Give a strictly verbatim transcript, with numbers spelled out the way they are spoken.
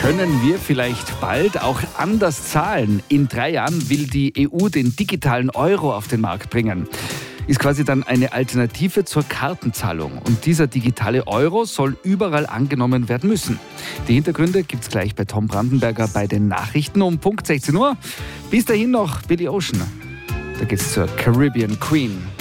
Können wir vielleicht bald auch anders zahlen? In drei Jahren will die E U den digitalen Euro auf den Markt bringen. Ist quasi dann eine Alternative zur Kartenzahlung. Und dieser digitale Euro soll überall angenommen werden müssen. Die Hintergründe gibt's gleich bei Tom Brandenberger bei den Nachrichten um Punkt sechzehn Uhr. Bis dahin noch Billy Ocean. Da geht's zur Caribbean Queen.